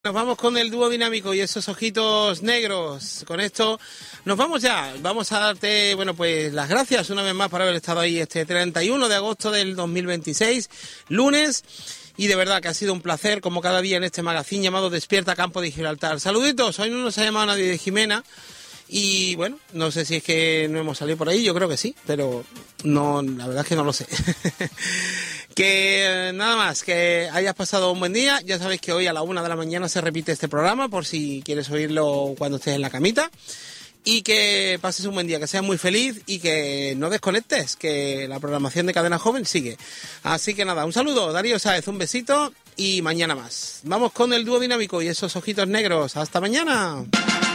Nos vamos con el dúo dinámico y esos ojitos negros. Con esto nos vamos ya. Vamos a darte, bueno, pues las gracias una vez más por haber estado ahí este 31 de agosto del 2026, lunes. Y de verdad que ha sido un placer, como cada día en este magazín llamado Despierta Campo de Gibraltar. Saluditos, hoy no nos ha llamado nadie de Jimena. Y bueno, no sé si es que no hemos salido por ahí, yo creo que sí, pero no, la verdad es que no lo sé. Que nada más, que hayas pasado un buen día. Ya sabéis que hoy a la 1 de la mañana se repite este programa, por si quieres oírlo cuando estés en la camita. Y que pases un buen día, que seas muy feliz y que no desconectes, que la programación de Cadena Joven sigue. Así que nada, un saludo, Darío Sáez, un besito y mañana más. Vamos con el dúo dinámico y esos ojitos negros. ¡Hasta mañana!